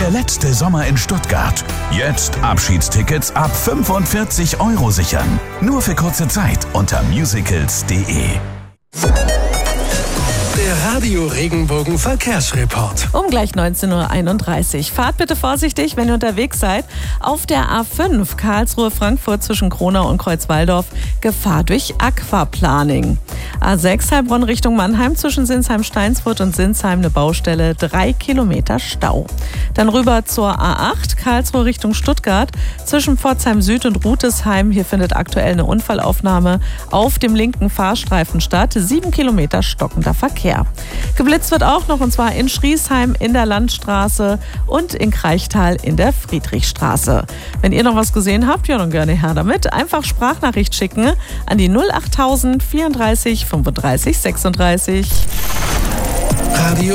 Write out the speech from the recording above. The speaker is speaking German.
Der letzte Sommer in Stuttgart. Jetzt Abschiedstickets ab 45 € sichern. Nur für kurze Zeit unter musicals.de. Der Radio Regenbogen Verkehrsreport. Um gleich 19:31 Uhr. Fahrt bitte vorsichtig, wenn ihr unterwegs seid. Auf der A5 Karlsruhe-Frankfurt zwischen Kronau und Kreuzwaldorf Gefahr durch Aquaplaning. A6 Heilbronn Richtung Mannheim zwischen Sinsheim-Steinsfurt und Sinsheim eine Baustelle, 3 Kilometer Stau. Dann rüber zur A8 Karlsruhe Richtung Stuttgart zwischen Pforzheim Süd und Rutesheim. Hier findet aktuell eine Unfallaufnahme auf dem linken Fahrstreifen statt. 7 Kilometer stockender Verkehr. Geblitzt wird auch noch, und zwar in Schriesheim in der Landstraße und in Kraichtal in der Friedrichstraße. Wenn ihr noch was gesehen habt, ja, dann gerne her damit. Einfach Sprachnachricht schicken an die 08000 34 35 36. Radio